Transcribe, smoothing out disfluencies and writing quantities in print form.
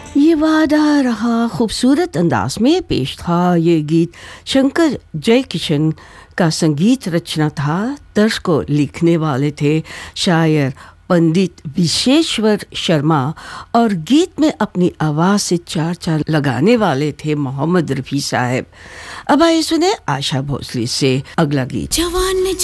ये वादा रहा खूबसूरत अंदाज में पेश था ये गीत। शंकर जयकिशन का संगीत रचना था। तर्ज को लिखने वाले थे शायर पंडित विशेश्वर शर्मा और गीत में अपनी आवाज़ से चार चार लगाने वाले थे मोहम्मद रफ़ी साहब। अब आइए सुने आशा भोसले से अगला गीत। जवान